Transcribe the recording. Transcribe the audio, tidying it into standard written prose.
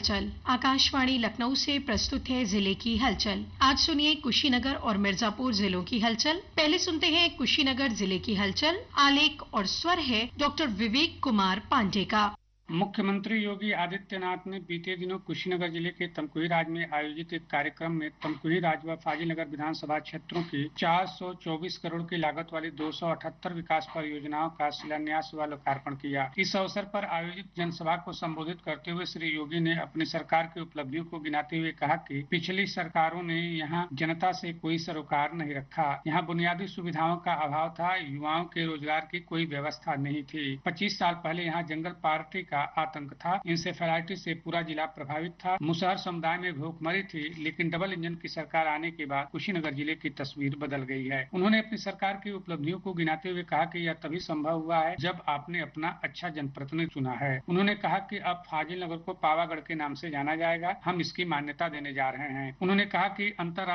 हलचल। आकाशवाणी लखनऊ से प्रस्तुत है जिले की हलचल। आज सुनिए कुशीनगर और मिर्जापुर जिलों की हलचल। पहले सुनते हैं कुशीनगर जिले की हलचल। आलेख और स्वर है डॉक्टर विवेक कुमार पांडे का। मुख्यमंत्री योगी आदित्यनाथ ने बीते दिनों कुशीनगर जिले के तमकुही राज में आयोजित एक कार्यक्रम में तमकुही राज व फाजिलनगर विधानसभा क्षेत्रों की 424 करोड़ की लागत वाली 278 विकास परियोजनाओं का शिलान्यास व लोकार्पण किया। इस अवसर पर आयोजित जनसभा को संबोधित करते हुए श्री योगी ने अपनी सरकार की उपलब्धियों को गिनाते हुए कहा कि पिछली सरकारों ने यहाँ जनता से कोई सरोकार नहीं रखा। यहाँ बुनियादी सुविधाओं का अभाव था, युवाओं के रोजगार की कोई व्यवस्था नहीं थी। 25 साल पहले यहाँ जंगल पार्टी का आतंक था। इंसेफेलाइटिस से पूरा जिला प्रभावित था। मुसहर समुदाय में भूखमरी थी, लेकिन डबल इंजन की सरकार आने के बाद कुशीनगर जिले की तस्वीर बदल गई है। उन्होंने अपनी सरकार की उपलब्धियों को गिनाते हुए कहा कि यह तभी संभव हुआ है जब आपने अपना अच्छा जनप्रतिनिधि चुना है। उन्होंने कहा कि अब फाजिल नगर को पावागढ़ के नाम से जाना जाएगा। हम इसकी मान्यता देने जा रहे हैं। उन्होंने कहा कि अंतर्राष्ट्रीय